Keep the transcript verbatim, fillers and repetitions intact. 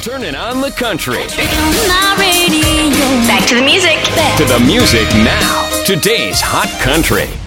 Turning on the country. Back to the music. To the music now. Today's Hot Country.